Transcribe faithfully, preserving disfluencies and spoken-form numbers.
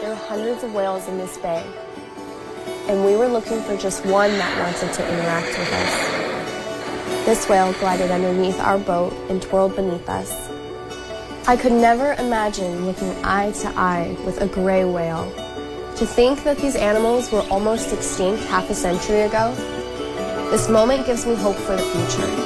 There are hundreds of whales in this bay, and we were looking for just one that wanted to interact with us. This whale glided underneath our boat and twirled beneath us. I could never imagine looking eye to eye with a gray whale. To think that these animals were almost extinct half a century ago, this moment gives me hope for the future.